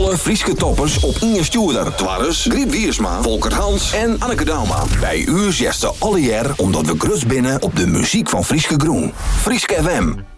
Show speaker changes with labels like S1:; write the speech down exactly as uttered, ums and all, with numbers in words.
S1: Alle Frieske toppers op Inge Stuurder. Twarres, Griet Wiersma, Volker Hans en Anneke Dauma. Bij u zesde alle jaar omdat we grutst binnen op de muziek van Frieske Groen. Frieske F M.